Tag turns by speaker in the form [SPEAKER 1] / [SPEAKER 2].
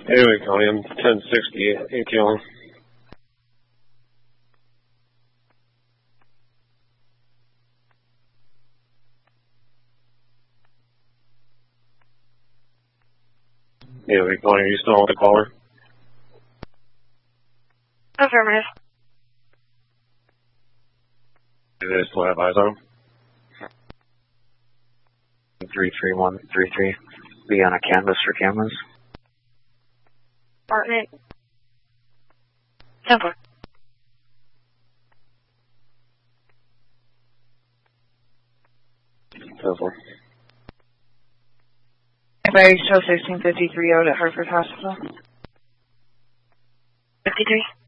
[SPEAKER 1] Anyway, County, I'm 1060 ATL. Anyway, County, are you still on the caller?
[SPEAKER 2] Affirmative.
[SPEAKER 1] Do they still have eyes on him?
[SPEAKER 3] 33133. Be on a canvas for cameras.
[SPEAKER 2] Apartment. 10-4.
[SPEAKER 4] Anybody show 1653 out at Hartford Hospital?
[SPEAKER 2] 53.